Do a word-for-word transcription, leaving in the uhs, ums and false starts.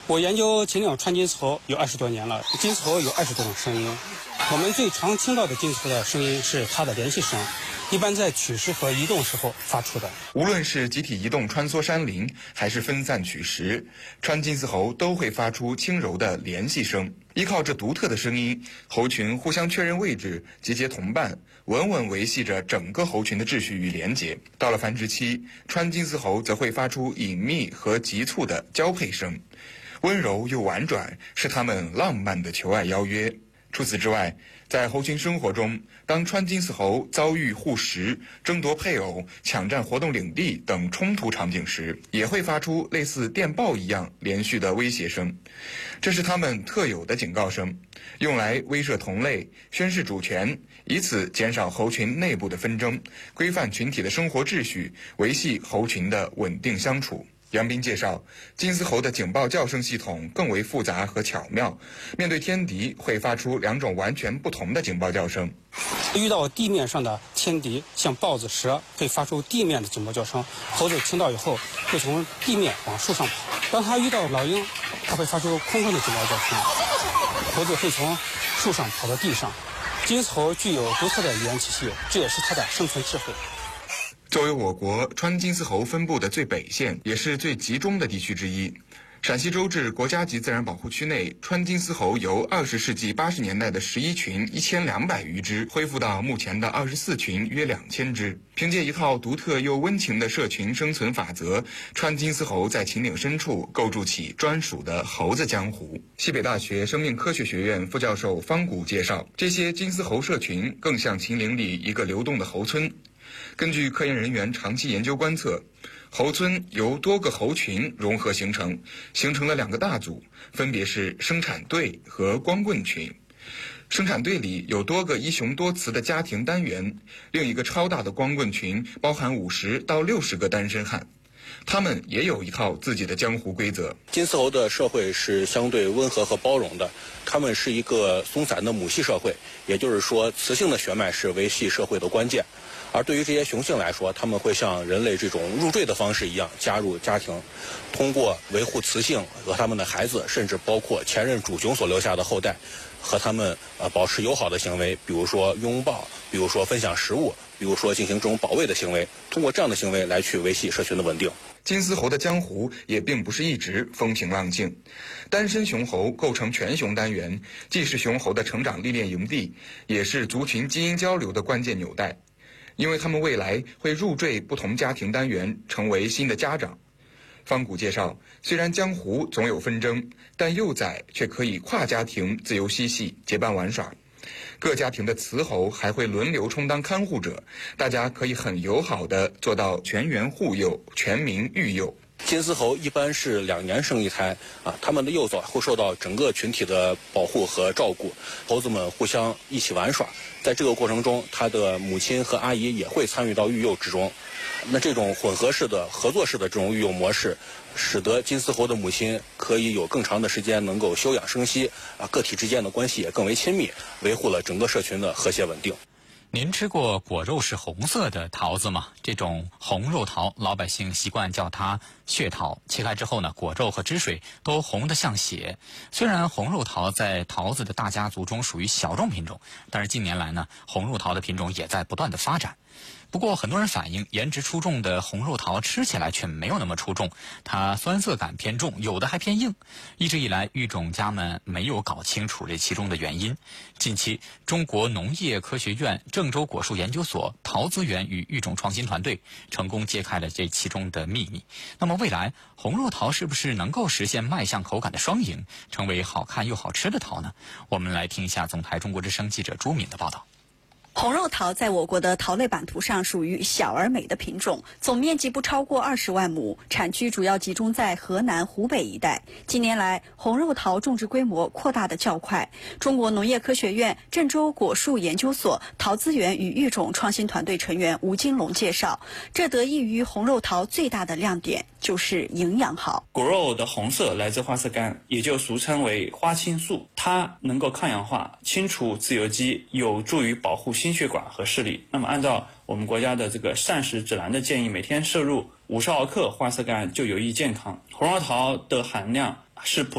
我研究秦岭川金丝猴有二十多年了，金丝猴有二十多种声音。我们最常听到的金丝猴的声音是它的联系声，一般在取食和移动时候发出的。 无论是集体移动穿梭山林，还是分散取食，川金丝猴都会发出轻柔的联系声。依靠这独特的声音，猴群互相确认位置，集结同伴，稳稳维系着整个猴群的秩序与连结。到了繁殖期，川金丝猴则会发出隐秘和急促的交配声，温柔又婉转，是它们浪漫的求爱邀约。除此之外，在猴群生活中，当川金丝猴遭遇护食、争夺配偶、抢占活动领地等冲突场景时，也会发出类似电报一样连续的威胁声。这是它们特有的警告声，用来威慑同类、宣示主权，以此减少猴群内部的纷争，规范群体的生活秩序，维系猴群的稳定相处。杨斌介绍，金丝猴的警报叫声系统更为复杂和巧妙，面对天敌会发出两种完全不同的警报叫声。 遇到地面上的天敌，像豹子、蛇，会发出地面的警报叫声，猴子听到以后会从地面往树上跑。当它遇到老鹰，它会发出空空的警报叫声，猴子会从树上跑到地上。金丝猴具有独特的语言体系，这也是它的生存智慧。 作为我国川金丝猴分布的最北县，也是最集中的地区之一，陕西周至国家级自然保护区内，川金丝猴由二十世纪八十年代的十一群一千两百余只，恢复到目前的二十四群约两千只。凭借一套独特又温情的社群生存法则，川金丝猴在秦岭深处构筑起专属的猴子江湖。西北大学生命科学学院副教授方谷介绍，这些金丝猴社群更像秦岭里一个流动的猴村。根据科研人员长期研究观测，猴村由多个猴群融合形成，形成了两个大组，分别是生产队和光棍群。生产队里有多个一雄多雌的家庭单元，另一个超大的光棍群包含五十到六十个单身汉。他们也有一套自己的江湖规则。 金丝猴的社会是相对温和和包容的，他们是一个松散的母系社会，也就是说，雌性的血脉是维系社会的关键。而对于这些雄性来说，他们会像人类这种入赘的方式一样加入家庭，通过维护雌性和他们的孩子，甚至包括前任主雄所留下的后代，和他们呃保持友好的行为，比如说拥抱，比如说分享食物，比如说进行这种保卫的行为，通过这样的行为来去维系社群的稳定。 金丝猴的江湖也并不是一直风平浪静，单身雄猴构成全雄单元，既是雄猴的成长历练营地，也是族群基因交流的关键纽带。因为他们未来会入赘不同家庭单元，成为新的家长。方谷介绍，虽然江湖总有纷争，但幼崽却可以跨家庭自由嬉戏，结伴玩耍。各家庭的雌猴还会轮流充当看护者，大家可以很友好地做到全员护幼、全民育幼。 金丝猴一般是两年生一胎啊，它们的幼崽会受到整个群体的保护和照顾，猴子们互相一起玩耍，在这个过程中，它的母亲和阿姨也会参与到育幼之中。那这种混合式的、合作式的这种育幼模式，使得金丝猴的母亲可以有更长的时间能够休养生息啊，个体之间的关系也更为亲密，维护了整个社群的和谐稳定。 您吃过果肉是红色的桃子吗？这种红肉桃，老百姓习惯叫它血桃。切开之后呢，果肉和汁水都红得像血。虽然红肉桃在桃子的大家族中属于小众品种，但是近年来呢，红肉桃的品种也在不断的发展。不过很多人反映，颜值出众的红肉桃吃起来却没有那么出众，它酸涩感偏重，有的还偏硬。一直以来，育种家们没有搞清楚这其中的原因。近期，中国农业科学院郑州果树研究所桃资源与育种创新团队成功揭开了这其中的秘密。那么未来，红肉桃是不是能够实现卖相口感的双赢，成为好看又好吃的桃呢？我们来听一下总台中国之声记者朱敏的报道。 红肉桃在我国的桃类版图上属于小而美的品种，总面积不超过二十万亩，产区主要集中在河南、湖北一带。近年来，红肉桃种植规模扩大的较快。中国农业科学院郑州果树研究所桃资源与育种创新团队成员吴金龙介绍，这得益于红肉桃最大的亮点就是营养好。 果肉的红色来自花色苷，也就俗称为花青素，它能够抗氧化、清除自由基，有助于保护心血管和视力。那么按照我们国家的这个膳食指南的建议，每天摄入五十毫克花色苷就有益健康。红肉桃的含量是普